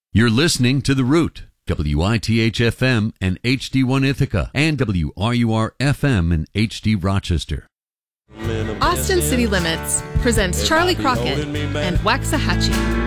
You're listening to The Root, WITH-FM and HD1 Ithaca, and WRUR-FM and HD Rochester. Austin City Limits presents Charlie Crockett and Waxahachie.